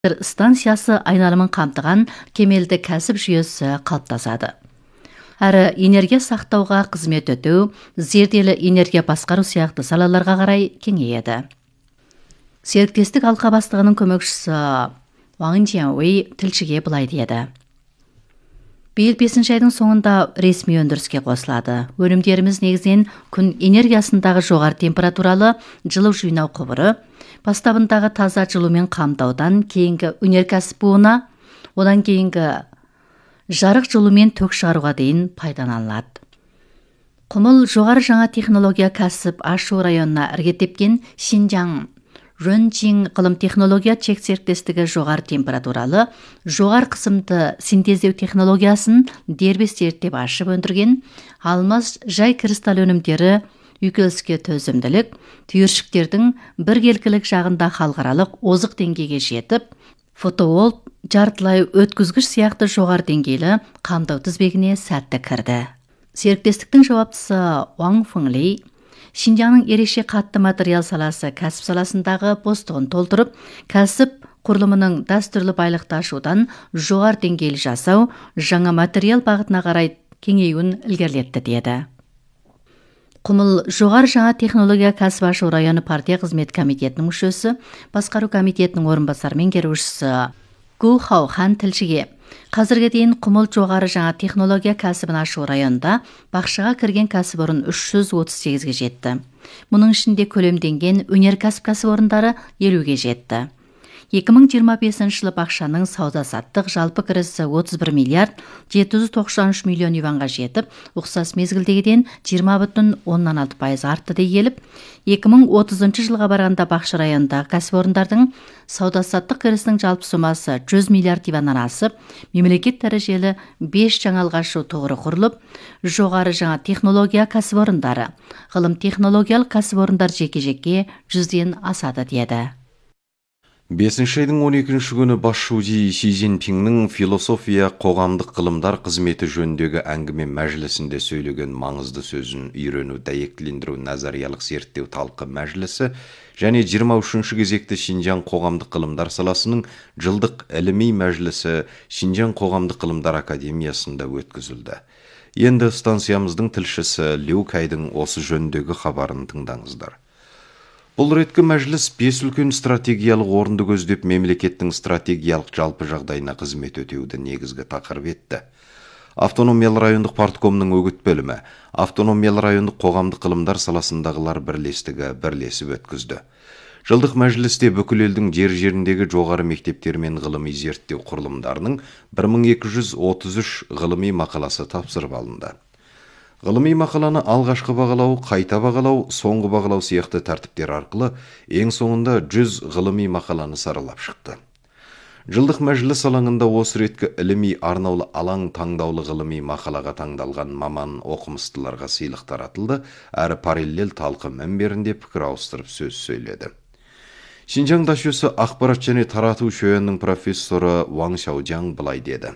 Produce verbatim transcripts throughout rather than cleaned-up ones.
станциясы айналымын қамтыған кемелді кәсіп жүйесі қалыптасады. Әрі энергия сақтауға қызмет өтеу, зерделі энергия басқару сияқты салаларға қарай кеңейеді. Серіктестік алқа бастығының көмекшісі Ван Jianwei тілшіге былай деді. Биыл бесінші айдың соңында ресми өндіріске қосылады. Өнімдеріміз негізінен күн энергиясындағы жоғары температуралы жылу жинау құбыры, бастабындағы таза жылумен қамтаудан кейінгі өнеркәсіп буына, одан кейінгі жарық жылумен ток шығаруға дейін пайдаланылады. Құмыл жоғары жаңа технология кәсіп ашу районына іргетепкен Шинжаң Рөнжин ғылым технология чек серіктестігі жоғары температуралы, жоғары қысымды синтездеу технологиясын дербес зерттеп ашып өндірген алмаз жай кристалл өнімдері үйкеліске төзімділік, түйіршіктердің біркелкілік жағында халықаралық озық деңгейге жетіп, фотоволт, жартылай өткізгіш сияқты жоғары деңгейлі қамтау тізбегіне сәтті кірді. Серіктестіктің жауаптысы Ван Фыңли Шинжаңның ерекше қатты материал саласы кәсіп саласындағы бостығын толтырып, кәсіп құрылымының дәстүрлі байлықты ашудан жоғары деңгейлі жасау, жаңа материал бағытына қарай кеңеюін ілгерілетті деді. Құмыл жоғары жаңа технология кәсіп ашу районы партия қызмет комитетінің мүшесі, басқару комитетінің орынбасар меңгерушісі Гу Хаухан тілшіге қазірге дейін Құмыл жоғары жаңа технология кәсібін ашу районында бақшаға кірген кәсіпорын үш жүз отыз сегізге жетті. Мұның ішінде көлемденген өнеркәсіп кәсіпорындары елуге жетті. екі мың жиырма бесінші жылы бақшаның сауда-саттық жалпы кірісі отыз бір миллиард жеті жүз тоқсан үш миллион юанға жетіп, ұқсас мезгілдегіден жиырма бүтін оннан алты пайыз артты дей келіп, екі мың отызыншы жылға барғанда бақша районындағы кәсіпорындардың сауда-саттық кірісінің жалпы сомасы жүз миллиард юаннан асып, мемлекет дәрежелі бес жаңа алғашу тұғыры құрылып, жоғары жаңа технология кәсіпорындары, ғылым технологиялық кәсіпорындар жеке-жеке жүзден асады деді. бесінші айдың он екінші күні бас шузи Си Цзиньпиннің философия қоғамдық ғылымдар қызметі жөніндегі әңгіме мәжілісінде сөйлеген маңызды сөзін үйрену, дәйектілендіру, назариялық зерттеу талқы мәжілісі және жиырма үшінші кезекті Шинжаң қоғамдық ғылымдар саласының жылдық іліми мәжілісі Шинжаң қоғамдық ғылымдар академиясында өткізілді. Енді станциямыздың тілшісі Лю Кайдың осы жөніндегі хабарын тыңдаңыздар. Бұл реткі мәжіліс бес үлкен стратегиялық орынды көздеп мемлекеттің стратегиялық жалпы жағдайына қызмет өтеуді негізгі тақырып етті. Автономиялы райондық парткомның өгіт бөлімі, автономиялы райондық қоғамдық ғылымдар саласындағылар бірлестігі бірлесіп өткізді. Жылдық мәжілісте бүкіл елдің жер-жеріндегі жоғары мектептер мен ғылыми зерттеу құрылымдарының бір мың екі жүз отыз үш ғылыми мақаласы тапсырып алынды. Ғылыми мақаланы алғашқы бағалау, қайта бағалау, соңғы бағалау сияқты тәртіптер арқылы ең соңында жүз ғылыми мақаланы саралап шықты. Жылдық мәжіліс алаңында осы реткі іліми арнаулы алаң таңдаулы ғылыми мақалаға таңдалған маман оқымыстыларға сыйлық таратылды, әрі параллель талқы мінберінде пікір ауыстырып сөз сөйледі. Шинжаң дашөсі ақпарат және тарату шөйенінің профессоры Ван Шаожаң былай деді.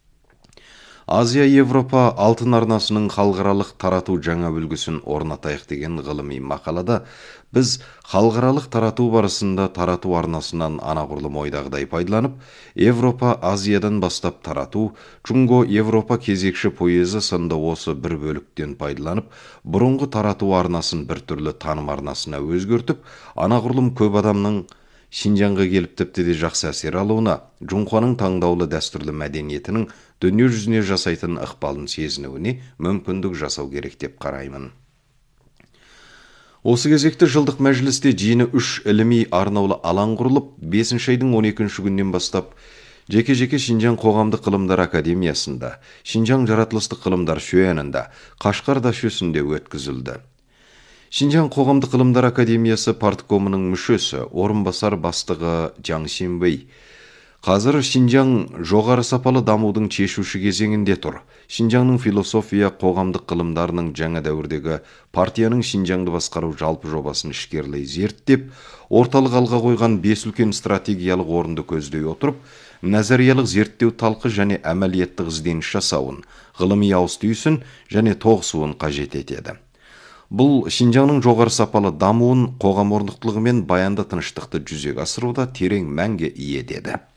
Азия-Европа алтын арнасының халықаралық тарату жаңа үлгісін орнатайық деген ғылыми мақалада біз халықаралық тарату барысында тарату арнасынан анағұрлым ойдағыдай пайдаланып, Европа Азиядан бастап тарату, Чунго-Европа кезекші пойызы сынды осы бір бөліктен пайдаланып, бұрынғы тарату арнасын біртүрлі таным арнасына өзгертіп, анағұрлым көп адамның Шинжаңға келіп тіпті де жақсы әсер алуына, Жұңқаның таңдаулы дәстүрлі мәдениетінің дүние жүзіне жасайтын ықпалын сезінуіне мүмкіндік жасау керек деп қараймын. Осы кезекті жылдық мәжілісте жиыны үш іліми арнаулы алаң құрылып, бесінші айдың он екінші күннен бастап жеке-жеке Шинжаң қоғамдық ғылымдар академиясында, Шинжаң жаратылыстық ғылымдар шөйенінде, Қашқар дашөсінде өткізілді. Шинжаң қоғамдық ғылымдар академиясы парткомының мүшесі, орынбасар бастығы Жаң Синвей. Қазір Шинжаң жоғары сапалы дамудың шешуші кезеңінде тұр. Шинжаңның философия қоғамдық ғылымдарының жаңа дәуірдегі партияның Шинжаңды басқару жалпы жобасын ішкерлей зерттеп, орталық алға қойған бес үлкен стратегиялық орынды көздей отырып, назариялық зерттеу талқы және әмәлиеттік ізденіс жасауын, ғылыми ауыс түйісін және тоғысуын қажет етеді. Бұл Шинжаңның жоғары сапалы дамуын, қоғам орнықтылығы мен баянды тыныштықты жүзеге асыруда терең мәнге ие деді.